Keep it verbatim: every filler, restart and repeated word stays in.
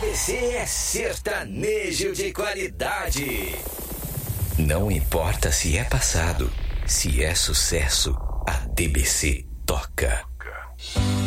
D B C é sertanejo de qualidade. Não importa se é passado, se é sucesso, a D B C toca.